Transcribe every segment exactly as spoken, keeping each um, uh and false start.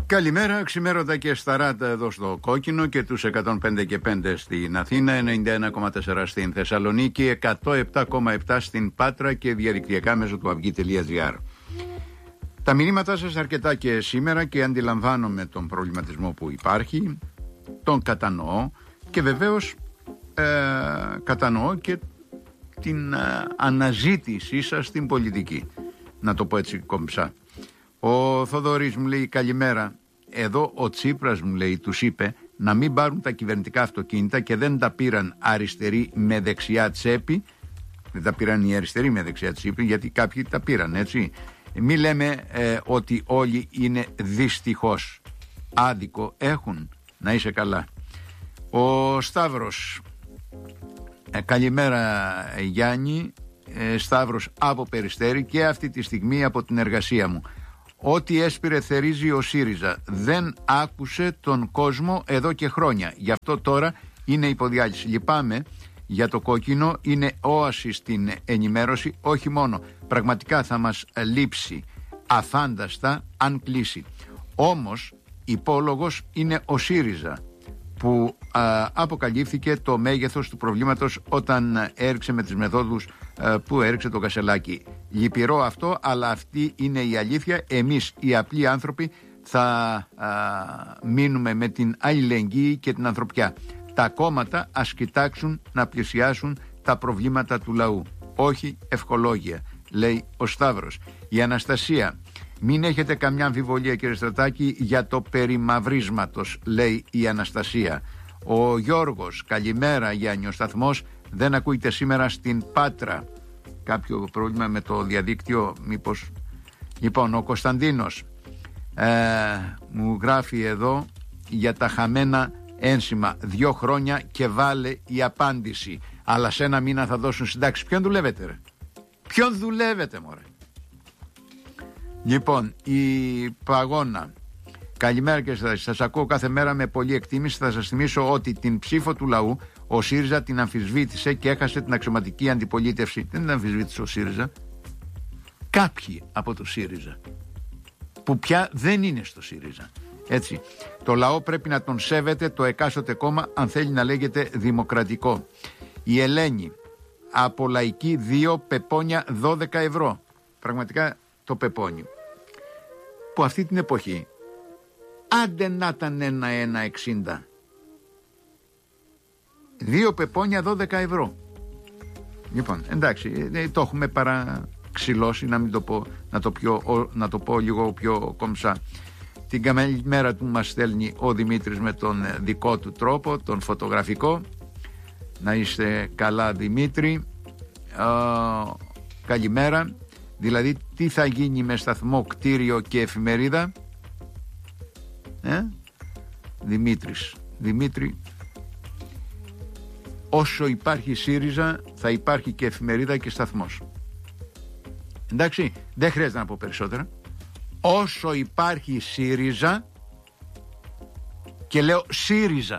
Καλημέρα, ξημέρωτα και σταράτα εδώ στο Κόκκινο και τους εκατόν πέντε και πέντε στην Αθήνα, ενενήντα ένα κόμμα τέσσερα στην Θεσσαλονίκη, εκατό επτά κόμμα επτά στην Πάτρα και διαδικτυακά μέσω του αυγή τελεία τζι άρ. Τα μηνύματά σας αρκετά και σήμερα και αντιλαμβάνομαι τον προβληματισμό που υπάρχει, τον κατανοώ και βεβαίως ε, κατανοώ και την ε, αναζήτησή σας στην πολιτική. Να το πω έτσι κομψά. Ο Θοδωρής μου λέει καλημέρα. Εδώ ο Τσίπρας μου λέει τους είπε να μην πάρουν τα κυβερνητικά αυτοκίνητα και δεν τα πήραν αριστεροί με δεξιά τσέπη. Δεν τα πήραν οι αριστεροί με δεξιά τσέπη, γιατί κάποιοι τα πήραν, έτσι. Μην λέμε ε, ότι όλοι είναι δυστυχώς. Άδικο έχουν. Να είσαι καλά. Ο Σταύρος. Ε, καλημέρα Γιάννη. ε, Σταύρος από Περιστέρι και αυτή τη στιγμή από την εργασία μου. Ό,τι έσπηρε θερίζει ο ΣΥΡΙΖΑ. Δεν άκουσε τον κόσμο εδώ και χρόνια. Γι' αυτό τώρα είναι υποδιάλυση. Λυπάμαι για το Κόκκινο. Είναι όαση στην ενημέρωση. Όχι μόνο. Πραγματικά θα μας λείψει αφάνταστα αν κλείσει. Όμως υπόλογος είναι ο ΣΥΡΙΖΑ που α, αποκαλύφθηκε το μέγεθος του προβλήματος όταν έριξε με τις μεθόδους α, που έριξε το Κασελάκι. Λυπηρό αυτό, αλλά αυτή είναι η αλήθεια. Εμείς οι απλοί άνθρωποι θα α, μείνουμε με την αλληλεγγύη και την ανθρωπιά. Τα κόμματα ας κοιτάξουν να πλησιάσουν τα προβλήματα του λαού. Όχι ευχολόγια, λέει ο Σταύρος. Η Αναστασία. Μην έχετε καμιά αμφιβολία κύριε Στρατάκη για το περί μαυρίσματος, λέει η Αναστασία. Ο Γιώργος, καλημέρα Γιάννη, ο σταθμός δεν ακούγεται σήμερα στην Πάτρα. Κάποιο πρόβλημα με το διαδίκτυο μήπως. Λοιπόν, ο Κωνσταντίνος ε, μου γράφει εδώ για τα χαμένα ένσημα. Δύο χρόνια και βάλε η απάντηση. Αλλά σε ένα μήνα θα δώσουν συντάξει. Ποιον δουλεύετε ρε? Ποιον δουλεύετε μωρέ? Λοιπόν, η Παγώνα. Καλημέρα και σας, σας ακούω κάθε μέρα με πολύ εκτίμηση. Θα σας θυμίσω ότι την ψήφο του λαού ο ΣΥΡΙΖΑ την αμφισβήτησε και έχασε την αξιωματική αντιπολίτευση. Δεν την αμφισβήτησε ο ΣΥΡΙΖΑ. Κάποιοι από το ΣΥΡΙΖΑ που πια δεν είναι στο ΣΥΡΙΖΑ. Έτσι. Το λαό πρέπει να τον σέβεται το εκάστοτε κόμμα αν θέλει να λέγεται δημοκρατικό. Η Ελένη. Από Λαϊκή δύο πεπόνια δώδεκα ευρώ. Πραγματικά το πεπόνι. Που αυτή την εποχή άντε να ήταν ένα ένα εξήντα. Δύο πεπόνια δώδεκα ευρώ. Λοιπόν, εντάξει, το έχουμε παραξηλώσει, να μην το πω, να το, πιο, να το πω λίγο πιο κομψά. Την καλημέρα του μας στέλνει ο Δημήτρης με τον δικό του τρόπο, τον φωτογραφικό. Να είστε καλά Δημήτρη. Uh, καλημέρα. Δηλαδή τι θα γίνει με σταθμό, κτίριο και εφημερίδα? ε? Δημήτρης Δημήτρη, όσο υπάρχει ΣΥΡΙΖΑ θα υπάρχει και εφημερίδα και σταθμός. Εντάξει, δεν χρειάζεται να πω περισσότερα. Όσο υπάρχει ΣΥΡΙΖΑ, και λέω ΣΥΡΙΖΑ,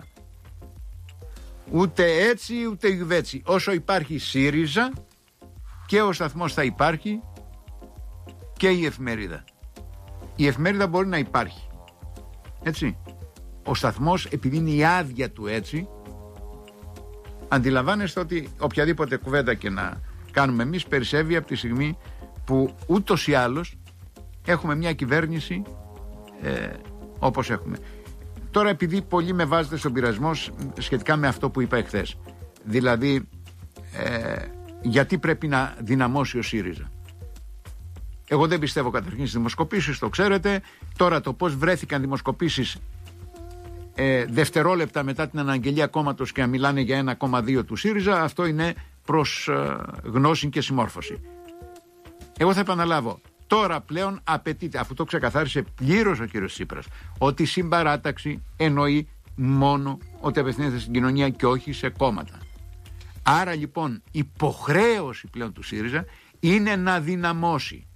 ούτε έτσι ούτε γιουβέτσι, όσο υπάρχει ΣΥΡΙΖΑ και ο σταθμός θα υπάρχει και η εφημερίδα. Η εφημερίδα μπορεί να υπάρχει, έτσι. Ο σταθμός, επειδή είναι η άδεια του, έτσι, αντιλαμβάνεστε ότι οποιαδήποτε κουβέντα και να κάνουμε εμείς περισσεύει από τη στιγμή που ούτως ή άλλως έχουμε μια κυβέρνηση ε, όπως έχουμε. Τώρα, επειδή πολλοί με βάζετε στον πειρασμό σχετικά με αυτό που είπα εχθές, δηλαδή ε, γιατί πρέπει να δυναμώσει ο ΣΥΡΙΖΑ. Εγώ δεν πιστεύω καταρχήν στις δημοσκοπήσεις, το ξέρετε. Τώρα το πώς βρέθηκαν δημοσκοπήσεις ε, δευτερόλεπτα μετά την αναγγελία κόμματος και να μιλάνε για ένα κόμμα δύο του ΣΥΡΙΖΑ, αυτό είναι προς ε, γνώση και συμμόρφωση. Εγώ θα επαναλάβω, τώρα πλέον απαιτείται, αφού το ξεκαθάρισε πλήρως ο κύριος Τσίπρας, ότι η συμπαράταξη εννοεί μόνο ότι απευθύνεται στην κοινωνία και όχι σε κόμματα. Άρα λοιπόν υποχρέωση πλέον του ΣΥΡΙΖΑ είναι να δυναμώσει,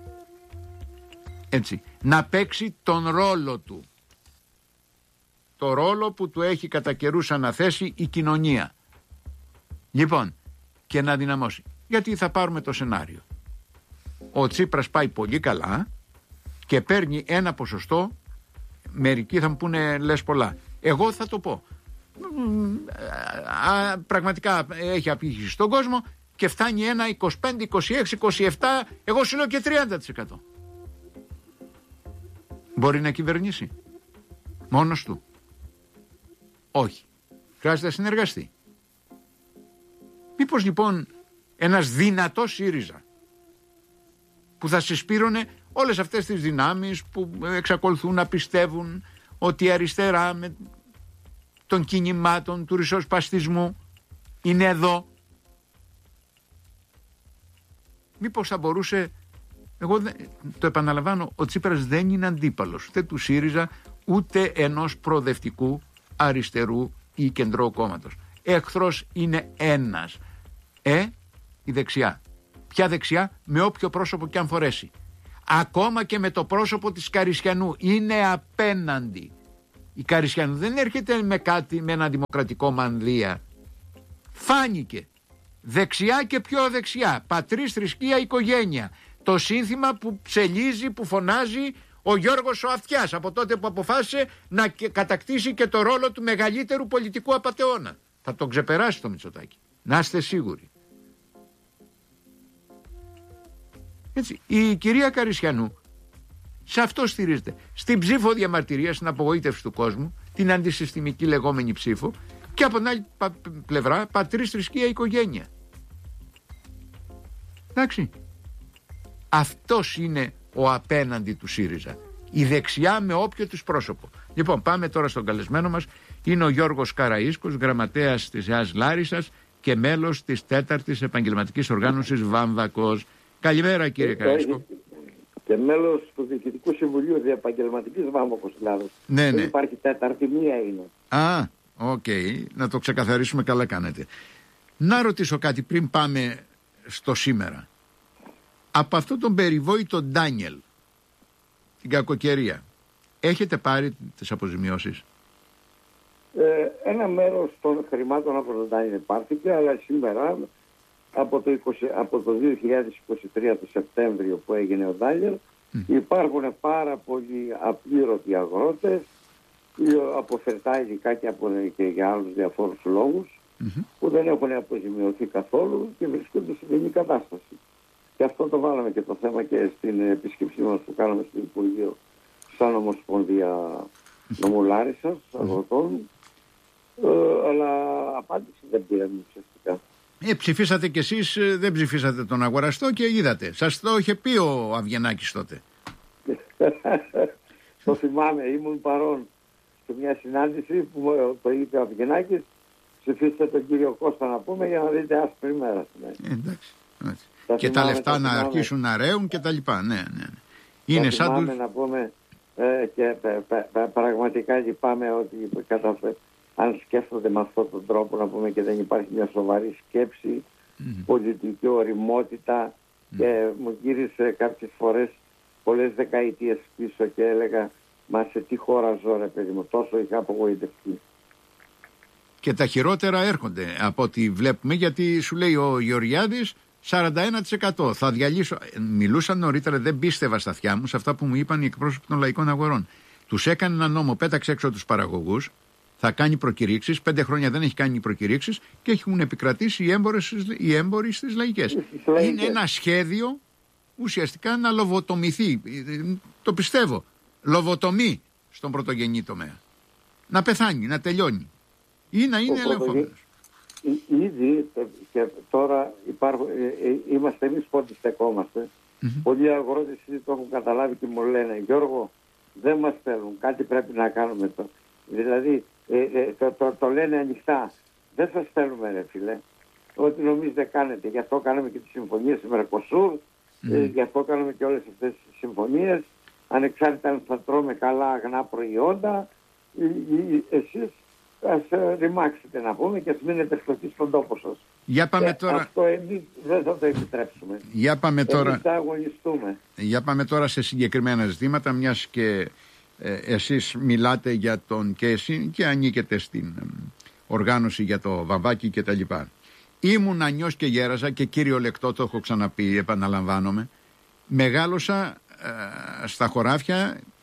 έτσι, να παίξει τον ρόλο του, το ρόλο που του έχει κατά καιρούς αναθέσει η κοινωνία. Λοιπόν, και να δυναμώσει. Γιατί θα πάρουμε το σενάριο. Ο Τσίπρας πάει πολύ καλά και παίρνει ένα ποσοστό μερικοί θα μου πούνε λες πολλά. Εγώ θα το πω. Α, πραγματικά έχει απήχηση στον κόσμο και φτάνει ένα είκοσι πέντε, είκοσι έξι, είκοσι επτά, εγώ σου λέω και τριάντα τοις εκατό. Μπορεί να κυβερνήσει μόνος του? Όχι. Χρειάζεται να συνεργαστεί. Μήπως λοιπόν ένας δυνατός ΣΥΡΙΖΑ που θα συσπήρωνε όλες αυτές τις δυνάμεις που εξακολουθούν να πιστεύουν ότι η αριστερά με των κινημάτων του ριζοσπαστισμού είναι εδώ. Μήπως θα μπορούσε, εγώ το επαναλαμβάνω, ο Τσίπρας δεν είναι αντίπαλος ούτε του ΣΥΡΙΖΑ ούτε ενός προοδευτικού αριστερού ή κεντρώου κόμματος. Εχθρός είναι ένας. Ε, η δεξιά. Ποια δεξιά? Με όποιο πρόσωπο και αν φορέσει. Ακόμα και με το πρόσωπο της Καρισιανού είναι απέναντι. Η Καρισιανού δεν έρχεται με κάτι, με ένα δημοκρατικό μανδύα. Φάνηκε. Δεξιά και πιο δεξιά. Πατρίς, θρησκεία, οικογένεια. Το σύνθημα που ψελίζει, που φωνάζει ο Γιώργος ο Αυτιάς από τότε που αποφάσισε να κατακτήσει και το ρόλο του μεγαλύτερου πολιτικού απατεώνα. Θα τον ξεπεράσει το Μητσοτάκη. Να είστε σίγουροι. Έτσι, η κυρία Καρισιανού σε αυτό στηρίζεται. Στην ψήφο διαμαρτυρία, στην απογοήτευση του κόσμου, την αντισυστημική λεγόμενη ψήφο, και από την άλλη πλευρά πατρίς, θρησκεία, οικογένεια. Εντάξει. Αυτός είναι ο απέναντι του ΣΥΡΙΖΑ. Η δεξιά με όποιο τους πρόσωπο. Λοιπόν, πάμε τώρα στον καλεσμένο μας. Είναι ο Γιώργος Καραΐσκος, γραμματέας της ΕΑΣ Λάρισσας και μέλος της τέταρτης επαγγελματικής οργάνωσης Βάμβακος. Καλημέρα κύριε Καραΐσκο. Και μέλος του Διοικητικού Συμβουλίου Διεπαγγελματικής Βάμβακος Ελλάδος. Ναι, ναι. Δεν υπάρχει τέταρτη, μία είναι. Α, οκ. Okay. Να το ξεκαθαρίσουμε, καλά κάνετε. Να ρωτήσω κάτι πριν πάμε στο σήμερα. Από αυτόν τον περιβόητο Ντάνιελ, την κακοκαιρία, έχετε πάρει τις αποζημιώσεις? Ε, ένα μέρος των χρημάτων από τον Ντάνιελ πάρθηκε, αλλά σήμερα από το, είκοσι, από το δύο χιλιάδες είκοσι τρία το Σεπτέμβριο που έγινε ο Ντάνιελ mm. υπάρχουν πάρα πολλοί απλήρωτοι αγρότες, αποφερτά ειδικά και, από, και για άλλους διαφόρους λόγους mm-hmm. που δεν έχουν αποζημιωθεί καθόλου και βρίσκονται σε δινή κατάσταση. Και αυτό το βάλαμε και το θέμα και στην επίσκεψή μας που κάναμε στο Υπουργείο σαν Ομοσπονδία Νομού Λάρισσας, αγροτών, ε, αλλά απάντηση δεν πήραμε ουσιαστικά. Ε, ψηφίσατε κι εσείς, δεν ψηφίσατε τον αγοραστό και είδατε. Σας το είχε πει ο Αυγενάκης τότε. Το θυμάμαι, ήμουν παρόν σε μια συνάντηση που το είπε ο Αυγενάκης. Ψηφίστε τον κύριο Κώστα να πούμε για να δείτε άσπρη μέρα. Ε, εντάξει, εντάξει. Και τα λεφτά να αρχίσουν να ρέουν και τα λοιπά. Ναι, ναι, ναι. Είναι θα σαν τους... να πούμε ε, και π, π, π, πραγματικά λυπάμαι ότι κατάφερε. Αν σκέφτονται με αυτόν τον τρόπο να πούμε και δεν υπάρχει μια σοβαρή σκέψη, mm-hmm. πολιτική ωριμότητα mm-hmm. και μου γύρισε κάποιες φορές πολλές δεκαετίες πίσω και έλεγα μα σε τι χώρα ζω ρε παιδί μου, τόσο είχα απογοητευτεί. Και τα χειρότερα έρχονται από ό,τι βλέπουμε, γιατί σου λέει ο Γεωργιάδης σαράντα ένα τοις εκατό θα διαλύσω. Μιλούσαν νωρίτερα, δεν πίστευα στα αυτιά μου σε αυτά που μου είπαν οι εκπρόσωποι των λαϊκών αγορών. Τους έκανε ένα νόμο, πέταξε έξω τους παραγωγούς. Θα κάνει προκηρύξεις, πέντε χρόνια δεν έχει κάνει προκηρύξεις και έχουν επικρατήσει οι, έμπορες, οι έμποροι στις λαϊκές. Είναι ένα σχέδιο ουσιαστικά να λοβοτομηθεί, το πιστεύω, λοβοτομεί στον πρωτογενή τομέα. Να πεθάνει, να τελειώνει ή να είναι ελεγχόμενος. Ήδη και τώρα υπάρχουν, είμαστε εμείς που αντιστεκόμαστε. Mm-hmm. Πολλοί αγρότες το έχουν καταλάβει και μου λένε Γιώργο δεν μας θέλουν, κάτι πρέπει να κάνουμε το. Δηλαδή ε, ε, το, το, το λένε ανοιχτά. Δεν σας θέλουμε ρε φίλε. Ό,τι νομίζετε κάνετε. Γι' αυτό κάναμε και τις συμφωνίες με Μερκοσούρ. Mm. Ε, γι' αυτό κάναμε και όλες αυτές τις συμφωνίες. Ανεξάρτητα αν θα τρώμε καλά αγνά προϊόντα. Ε, ε, εσείς ας ε, ρημάξετε να πούμε και ας μείνετε φτωχοί στον τόπο σας. Για πάμε ε, τώρα... Αυτό εμείς δεν θα το επιτρέψουμε. Για πάμε τώρα... Εμείς θα αγωνιστούμε. Για πάμε τώρα σε συγκεκριμένα ζητήματα, μιας και ε, εσείς μιλάτε για τον και εσύ και ανήκετε στην ε, οργάνωση για το βαμβάκι και τα λοιπά. Ήμουν ανιός και γέρασα και κυριολεκτό, το έχω ξαναπεί, επαναλαμβάνομαι. Μεγάλωσα ε, στα χωράφια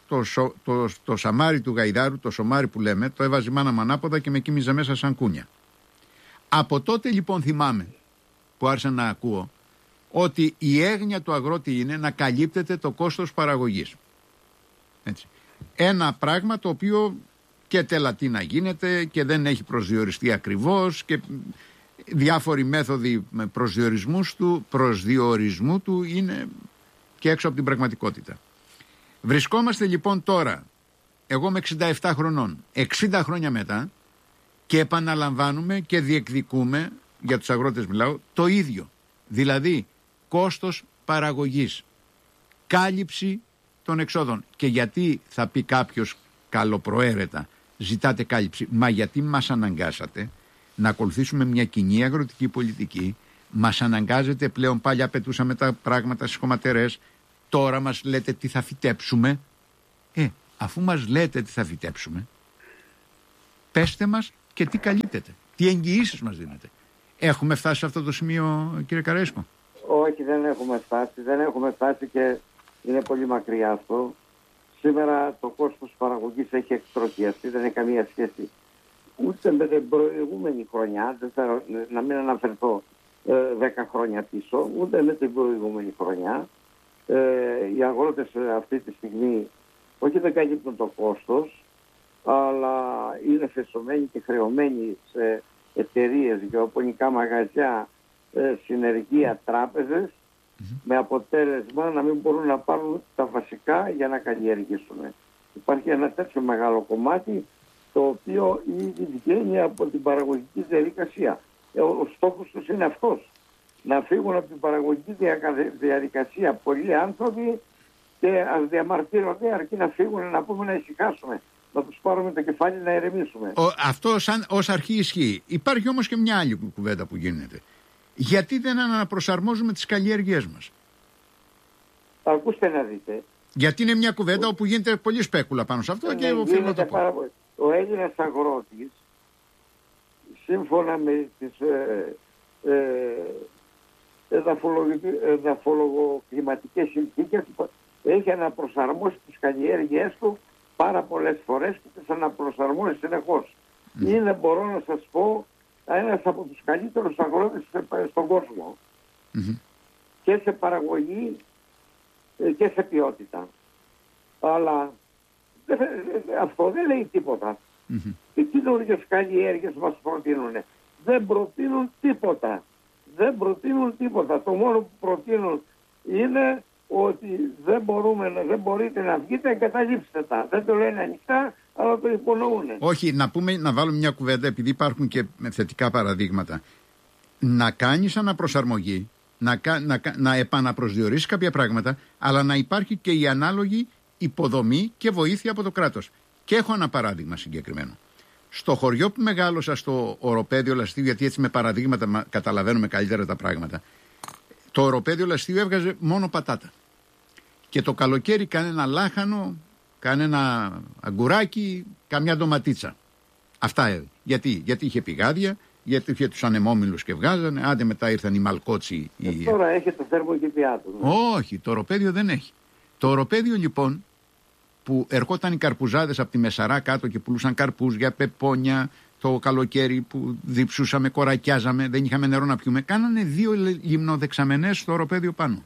το, το, το, το σαμάρι του γαϊδάρου, το σομάρι που λέμε, το έβαζε η μάνα μου ανάποδα και με κοίμιζε μέσα σαν κούνια. Από τότε λοιπόν θυμάμαι που άρχισα να ακούω ότι η έγνοια του αγρότη είναι να καλύπτεται το κόστος παραγωγής. Έτσι. Ένα πράγμα το οποίο και τελατή να γίνεται και δεν έχει προσδιοριστεί ακριβώς και διάφοροι μέθοδοι προσδιορισμού του, προσδιορισμού του είναι και έξω από την πραγματικότητα. Βρισκόμαστε λοιπόν τώρα, εγώ είμαι εξήντα επτά χρονών, εξήντα χρόνια μετά και επαναλαμβάνουμε και διεκδικούμε, για τους αγρότες μιλάω, το ίδιο. Δηλαδή κόστος παραγωγής, κάλυψη των εξόδων. Και γιατί θα πει κάποιος καλοπροαίρετα ζητάτε κάλυψη? Μα γιατί μας αναγκάσατε να ακολουθήσουμε μια κοινή αγροτική πολιτική, μας αναγκάζετε πλέον, πάλι απαιτούσαμε τα πράγματα στις κομματερές, τώρα μας λέτε τι θα φυτέψουμε. Ε, αφού μας λέτε τι θα φυτέψουμε, πέστε μας και τι καλύπτεται, τι εγγυήσεις μας δίνετε. Έχουμε φτάσει σε αυτό το σημείο, κύριε Καραϊσκό? Όχι, δεν έχουμε φτάσει, δεν έχουμε φτάσει και είναι πολύ μακριά αυτό. Σήμερα το κόστος παραγωγής έχει εκτροχιαστεί, δεν έχει καμία σχέση ούτε με την προηγούμενη χρονιά, δεν θα, να μην αναφερθώ ε, δέκα χρόνια πίσω, ούτε με την προηγούμενη χρονιά. Ε, οι αγρότες αυτή τη στιγμή όχι δεν καλύπτουν το κόστος, αλλά είναι φεσωμένοι και χρεωμένοι σε εταιρείες, γεωπονικά μαγαζιά, ε, συνεργεία, τράπεζες, mm-hmm. με αποτέλεσμα να μην μπορούν να πάρουν τα βασικά για να καλλιεργήσουν. Υπάρχει ένα τέτοιο μεγάλο κομμάτι το οποίο ήδη βγαίνει από την παραγωγική διαδικασία. Ο στόχος τους είναι αυτός. Να φύγουν από την παραγωγική διαδικασία πολλοί άνθρωποι και ας διαμαρτύρονται αρκεί να φύγουν, να πούμε να ησυχάσουμε. Να τους πάρουμε το κεφάλι να ηρεμήσουμε. Ο, αυτό σαν, ως αρχή ισχύει. Υπάρχει όμως και μια άλλη κουβέντα που γίνεται. Γιατί δεν αναπροσαρμόζουμε τις καλλιέργειές μας? Ακούστε να δείτε. Γιατί είναι μια κουβέντα ο... όπου γίνεται πολύ σπέκουλα πάνω σε αυτό, ναι, και οφείλω να το πω. Πάρα... Ο Έλληνας αγρότης, σύμφωνα με τις ε, ε, εδαφολογο-κλιματικές συνθήκες, έχει αναπροσαρμόσει τις καλλιέργειές του πάρα πολλές φορές και τις αναπροσαρμόζει συνεχώς. Mm. Είναι, μπορώ να σας πω, ένας από τους καλύτερους αγρότες στον κόσμο. Mm-hmm. Και σε παραγωγή και σε ποιότητα. Αλλά δεν, αυτό δεν λέει τίποτα. Mm-hmm. Οι καινούργιες καλλιέργειες μας προτείνουν. Δεν προτείνουν τίποτα. Δεν προτείνουν τίποτα. Το μόνο που προτείνουν είναι ότι δεν, μπορούμε, δεν μπορείτε να βγείτε, εγκαταλείψτε τα. Δεν το λένε ανοιχτά, αλλά το υπονοούν. Όχι, να πούμε, να βάλουμε μια κουβέντα, επειδή υπάρχουν και θετικά παραδείγματα. Να κάνεις αναπροσαρμογή, να, να, να επαναπροσδιορίσεις κάποια πράγματα, αλλά να υπάρχει και η ανάλογη υποδομή και βοήθεια από το κράτος. Και έχω ένα παράδειγμα συγκεκριμένο. Στο χωριό που μεγάλωσα, στο οροπέδιο Λαστίου, γιατί έτσι με παραδείγματα καταλαβαίνουμε καλύτερα τα πράγματα, το οροπέδιο Λαστίου έβγαζε μόνο πατάτα. Και το καλοκαίρι κάνε ένα λάχανο, κάνε ένα αγκουράκι, καμιά ντοματίτσα. Αυτά. Γιατί, γιατί είχε πηγάδια, γιατί είχε τους ανεμόμυλους και βγάζανε, άντε μετά ήρθαν οι μαλκότσι. Ε, οι... Τώρα έχει το θερμοκηπιά του. Ναι. Όχι, το οροπέδιο δεν έχει. Το οροπέδιο λοιπόν, που ερχόταν οι καρπουζάδες από τη Μεσαρά κάτω και πουλούσαν καρπούζια, πεπόνια, το καλοκαίρι που διψούσαμε, κορακιάζαμε, δεν είχαμε νερό να πιούμε, κάνανε δύο λιμνοδεξαμενές στο οροπέδιο πάνω.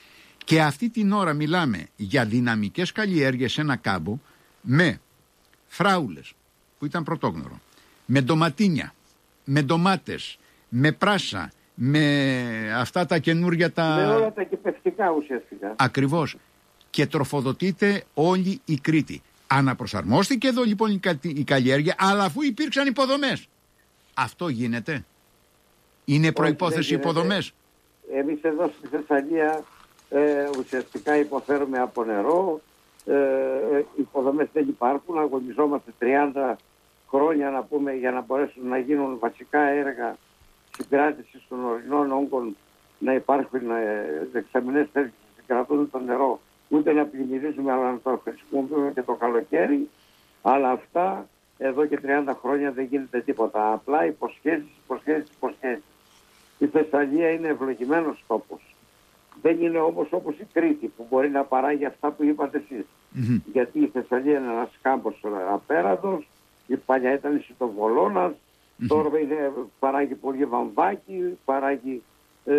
Και αυτή την ώρα μιλάμε για δυναμικές καλλιέργειες σε ένα κάμπο με φράουλες που ήταν πρωτόγνωρο, με ντοματίνια, με ντομάτες, με πράσα, με αυτά τα καινούρια τα... Με όλα τα κυπευτικά ουσιαστικά. Ακριβώς. Και τροφοδοτείται όλη η Κρήτη. Αναπροσαρμόστηκε εδώ λοιπόν η, κα... η καλλιέργεια, αλλά αφού υπήρξαν υποδομές. Αυτό γίνεται? Είναι προϋπόθεση υποδομές? Εμείς εδώ στη Θεσσαλία ε, ουσιαστικά υποφέρουμε από νερό. Ε, υποδομές δεν υπάρχουν. Αγωνιζόμαστε τριάντα χρόνια να πούμε για να μπορέσουν να γίνουν βασικά έργα συγκράτησης των ορεινών όγκων, να υπάρχουν ε, δεξαμενές θέσεις που συγκρατούν το νερό, ούτε να πλημμυρίζουμε, αλλά να το χρησιμοποιούμε και το καλοκαίρι. Αλλά αυτά εδώ και τριάντα χρόνια δεν γίνεται τίποτα. Απλά υποσχέσεις, υποσχέσεις, υποσχέσεις. Η Θεσσαλία είναι ευλογημένος τόπος. Δεν είναι όμως όπως η Κρήτη που μπορεί να παράγει αυτά που είπατε εσείς. Mm-hmm. Γιατί η Θεσσαλία είναι ένας κάμπος απέραντος, η παλιά ήταν η Σιτοβολώνας, mm-hmm. τώρα είναι, παράγει πολύ βαμβάκι, παράγει ε,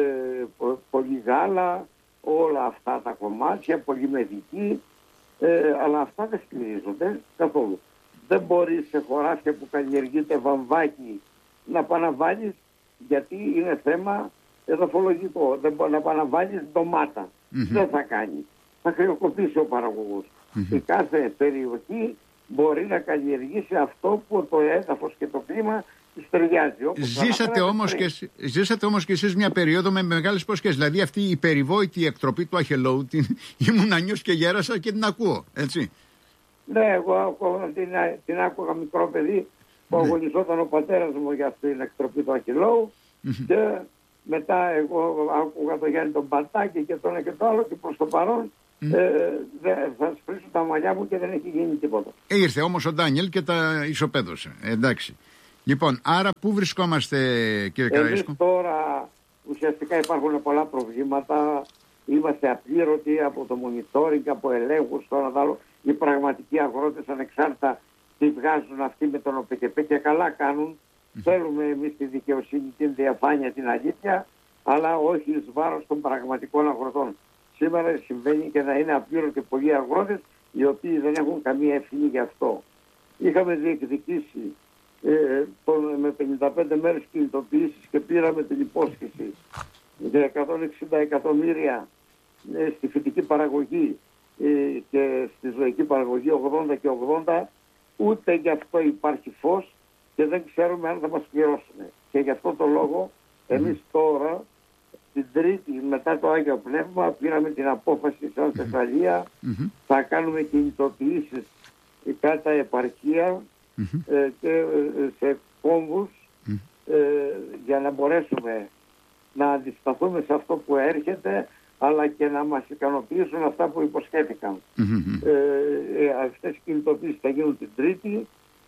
πολύ γάλα, όλα αυτά τα κομμάτια, πολύ μεδική, ε, αλλά αυτά δεν στηρίζονται καθόλου. Δεν μπορεί σε χωράφια που καλλιεργείται βαμβάκι να παναβάλεις, γιατί είναι θέμα εδαφολογικό. Δεν μπορεί να παναβάλεις ντομάτα. Mm-hmm. Δεν θα κάνει. Θα χρεοκοπήσει ο παραγωγός. Mm-hmm. Η κάθε περιοχή μπορεί να καλλιεργήσει αυτό που το έδαφος και το κλίμα της ταιριάζει. Ζήσατε όμως, και, ζήσατε όμως και εσείς μια περίοδο με μεγάλες υποσχέσεις. Δηλαδή αυτή η περιβόητη εκτροπή του Αχελώου, την ήμουν νιός και γέρασα και την ακούω, έτσι. Ναι, εγώ την, την άκουγα μικρό παιδί που ναι. αγωνιζόταν ο πατέρας μου για αυτή την εκτροπή του Αχελώου mm-hmm. και μετά εγώ άκουγα τον Γιάννη τον Πατάκη και το ένα και το άλλο και προς το παρόν mm. ε, δε, θα σπρίσω τα μαλλιά μου και δεν έχει γίνει τίποτα. Ήρθε όμως ο Ντάνιελ και τα ισοπαίδωσε. Εντάξει. Λοιπόν, άρα πού βρισκόμαστε, κύριε Καραϊσκό? Εμείς τώρα ουσιαστικά υπάρχουν πολλά προβλήματα. Είμαστε απλήρωτοι από το monitoring, από ελέγχους, τώρα δ' άλλο. Οι πραγματικοί αγρότες ανεξάρτητα τι βγάζουν αυτοί με τον ΟΠΕΚΕΠΕ και καλά κάνουν. Mm. Θέλουμε εμείς τη δικαιοσύνη, την διαφάνεια, την αλήθεια, αλλά όχι εις βάρος των πραγματικών αγροτών. Σήμερα συμβαίνει και να είναι απλήρωτοι πολλοί αγρότες οι οποίοι δεν έχουν καμία ευθύνη γι' αυτό. Είχαμε διεκδικήσει ε, τον, με πενήντα πέντε μέρες κινητοποιήσεις και πήραμε την υπόσχεση για εκατόν εξήντα εκατομμύρια ε, στη φυτική παραγωγή ε, και στη ζωική παραγωγή ογδόντα και ογδόντα. Ούτε γι' αυτό υπάρχει φως και δεν ξέρουμε αν θα μας πληρώσουν. Και γι' αυτό το λόγο εμείς τώρα την Τρίτη μετά το Άγιο Πνεύμα πήραμε την απόφαση σαν Θεσσαλία mm-hmm. θα κάνουμε κινητοποιήσεις κατά επαρχία mm-hmm. ε, και ε, σε κόμβους mm-hmm. ε, για να μπορέσουμε να αντισταθούμε σε αυτό που έρχεται αλλά και να μας ικανοποιήσουν αυτά που υποσχέθηκαν. Mm-hmm. Ε, ε, αυτές οι κινητοποιήσεις θα γίνουν την Τρίτη,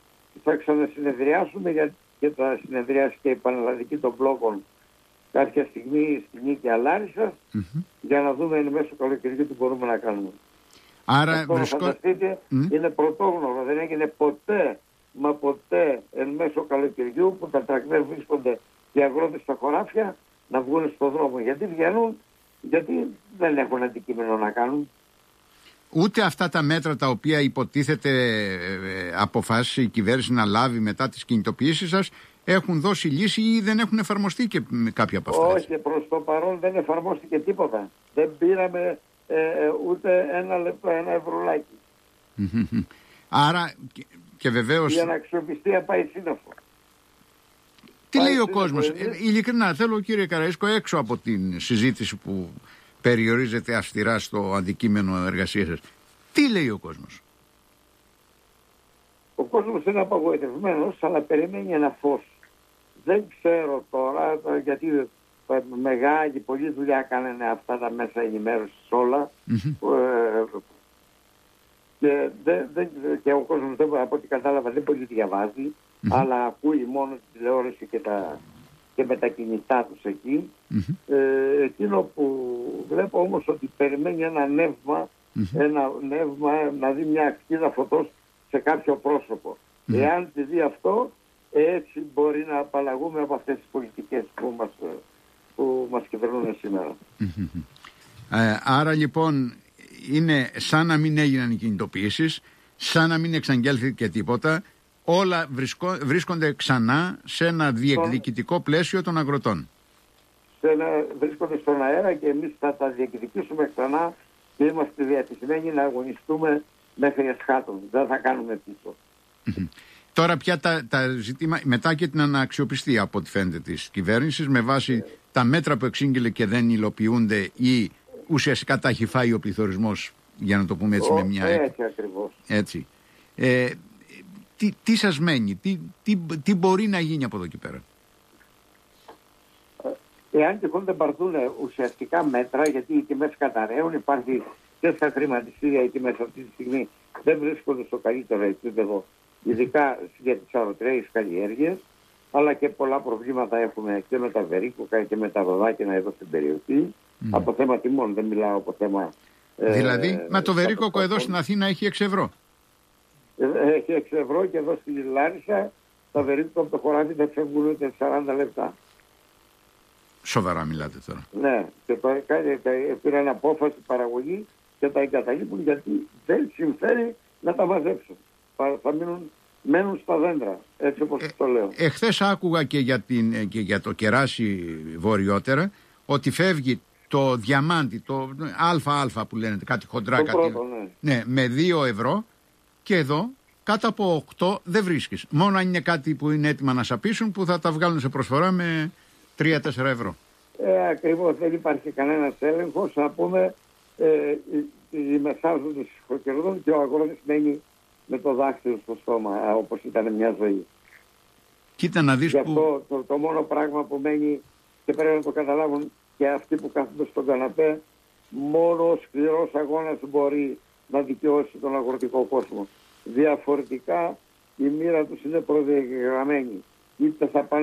θα ξανασυνεδριάσουμε για, και θα συνεδριάσει και η Πανελλαδική των Μπλόκων κάποια στιγμή στη Νίκαια Λάρισσας mm-hmm. για να δούμε εν μέσω καλοκαιριού τι μπορούμε να κάνουμε. Άρα αυτό βρισκό... φανταστείτε mm-hmm. είναι πρωτόγνωρο, δεν έγινε ποτέ μα ποτέ εν μέσω καλοκαιριού που τα τρακτέρ βρίσκονται οι αγρότες στα χωράφια να βγουν στον δρόμο. Γιατί βγαίνουν? Γιατί δεν έχουν αντικείμενο να κάνουν. Ούτε αυτά τα μέτρα τα οποία υποτίθεται ε, αποφάσισε η κυβέρνηση να λάβει μετά τις κινητοποιήσεις σας έχουν δώσει λύση ή δεν έχουν εφαρμοστεί και κάποια από αυτά? Όχι, προς το παρόν δεν εφαρμόστηκε τίποτα. Δεν πήραμε ε, ούτε ένα λεπτό, ένα ευρωλάκι. Άρα και, και βεβαίως... Η αναξιοπιστία πάει σύννεφο. Τι πάει λέει ο κόσμος? Ε, ειλικρινά θέλω, κύριε Καραϊσκό, έξω από την συζήτηση που περιορίζεται αυστηρά στο αντικείμενο εργασίας σας, τι λέει ο κόσμος? Ο κόσμος είναι απογοητευμένος, αλλά περιμένει ένα φως. Δεν ξέρω τώρα, γιατί μεγάλη, πολλή δουλειά κάνανε αυτά τα μέσα ενημέρωσης όλα. Mm-hmm. Ε, και, δε, δε, και ο κόσμος, δεν, από ό,τι κατάλαβα, δεν πολύ διαβάζει, mm-hmm. αλλά ακούει μόνο τη τηλεόραση και, τα, και με τα κινητά τους εκεί. Mm-hmm. Ε, εκείνο που βλέπω όμως ότι περιμένει ένα νεύμα, mm-hmm. ένα νεύμα να δει μια ακτίδα φωτός σε κάποιο πρόσωπο. Mm. Εάν τη δει αυτό, έτσι μπορεί να απαλλαγούμε από αυτές τις πολιτικές που μας, που μας κυβερνούν σήμερα. Mm-hmm. Ε, άρα λοιπόν είναι σαν να μην έγιναν οι κινητοποιήσεις, σαν να μην εξαγγέλθηκε τίποτα, όλα βρισκό, βρίσκονται ξανά σε ένα διεκδικητικό πλαίσιο των αγροτών. Σε ένα, βρίσκονται στον αέρα και εμείς θα τα διεκδικήσουμε ξανά και είμαστε διατεθειμένοι να αγωνιστούμε μέχρι εσχάτων. Δεν θα κάνουμε πίσω. Mm-hmm. Τώρα πια τα, τα ζητήματα, μετά και την αναξιοπιστία από ό,τι φαίνεται της κυβέρνησης, με βάση yeah. τα μέτρα που εξήγηλε και δεν υλοποιούνται ή ουσιαστικά τα έχει φάει ο πληθωρισμός, για να το πούμε έτσι oh, με μια... Έτσι ακριβώς. Έτσι. Ε, τι, τι σας μένει, τι, τι, τι μπορεί να γίνει από εδώ και πέρα? Εάν τυχόν δεν πάρθουν ουσιαστικά μέτρα, γιατί οι τιμές καταραίουν, υπάρχει και στα χρηματιστήρια οι τιμές αυτή τη στιγμή δεν βρίσκονται στο καλύτερο επίπεδο, ειδικά για τις αεροτρέες καλλιέργειες, αλλά και πολλά προβλήματα έχουμε και με τα βερίκοκα και με τα ροδάκινα εδώ στην περιοχή. Mm. Από θέμα τιμών, δεν μιλάω από θέμα Δηλαδή, ε, μα το βερίκοκο εδώ στην Αθήνα έχει έξι ευρώ. Έχει έξι ευρώ και εδώ στη Λάρισα τα βερίκοκα από το χωράφι δεν φεύγουν ούτε σαράντα λεπτά. Σοβαρά μιλάτε τώρα. Ναι, και το πήραν απόφαση παραγωγή και τα εγκαταλείπουν γιατί δεν συμφέρει να τα μαζέψουν. Θα μείνουν, μένουν στα δέντρα, έτσι όπως ε, το λέω. Εχθές άκουγα και για, την, και για το κεράσι βορειότερα ότι φεύγει το διαμάντι, το ΑΑ που λένε, κάτι χοντρά, το κάτι, πρώτο, ναι. Ναι, με δύο ευρώ και εδώ κάτω από οκτώ δεν βρίσκεις. Μόνο αν είναι κάτι που είναι έτοιμα να σαπίσουν που θα τα βγάλουν σε προσφορά με τρία τέσσερα ευρώ. Ε, ακριβώς, δεν υπάρχει κανένας έλεγχος. Να πούμε, ε, οι μεσάζοντες χροκερδούν και ο αγρότης μένει με το δάχτυλο στο στόμα, όπως ήταν μια ζωή. Κοίτα να δεις. Γι' αυτό που... το, το μόνο πράγμα που μένει και πρέπει να το καταλάβουν και αυτοί που κάθονται στον καναπέ, μόνο ο σκληρός αγώνας μπορεί να δικαιώσει τον αγροτικό κόσμο. Διαφορετικά η μοίρα τους είναι προδιαγεγραμμένη. Είτε θα πάνε